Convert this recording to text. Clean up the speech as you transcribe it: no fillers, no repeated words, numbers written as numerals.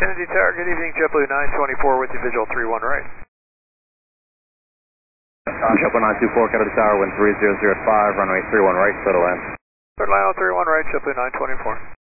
Kennedy Tower, good evening, JetBlue 924 with you, visual 31 right. JetBlue 924, Kennedy Tower, wind 3005, runway 31 right, clear to land. Clear to land on 31 right, JetBlue 924.